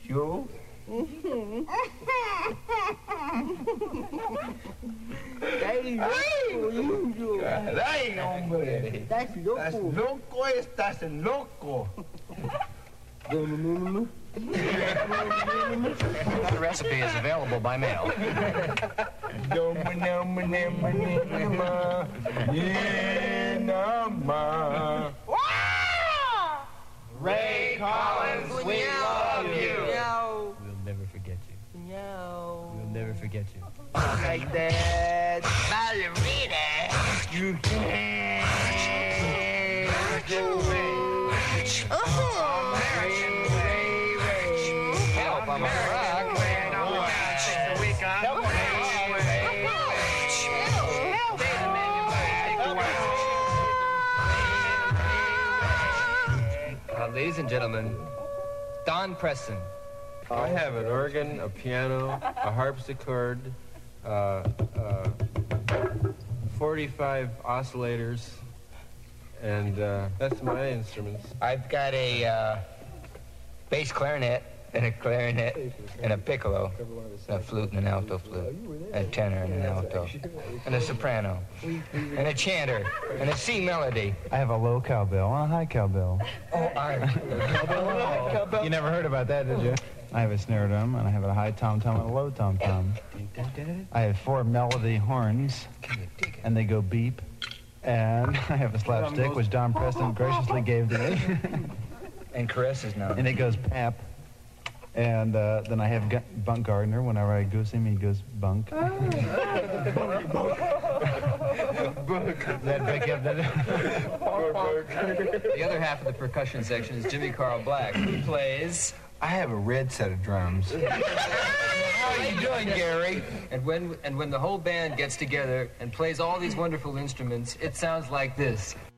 Yo. Caray, hombre. Estás loco. Estás loco, estás loco. The recipe is available by mail. Ray Collins, we love you. We'll never forget you. We'll never forget you. Like that, ballerina. You can't go away. American way. Help, I'm a rock. Ladies and gentlemen, Don Preston. I have an organ, a piano, a harpsichord, 45 oscillators, and that's my instruments. I've got a bass clarinet and a clarinet and a piccolo, and a flute and an alto flute, and a tenor and an alto, and a soprano, and a chanter, and a C melody. I have a low cowbell and a high cowbell. Oh, cowbell. You never heard about that, did you? I have a snare drum, and I have a high tom-tom and a low tom-tom. I have 4 melody horns, and they go beep. And I have a slapstick, which Don Preston graciously gave to me. And caresses now. And it goes pap. And then I have Bunk Gardner. Whenever I goose him, he goes bunk. That pick up that. The other half of the percussion section is Jimmy Carl Black, who plays. I have a red set of drums. How are you doing, Gary? And when the whole band gets together and plays all these wonderful instruments, it sounds like this.